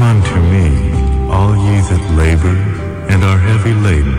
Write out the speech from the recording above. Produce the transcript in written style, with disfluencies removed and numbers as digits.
unto me, all ye that labor and are heavy laden,